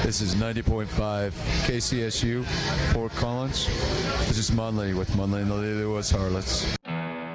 This is 90.5 KCSU, Fort Collins. This is Munley with Munley and the Lily Lewis Harlots.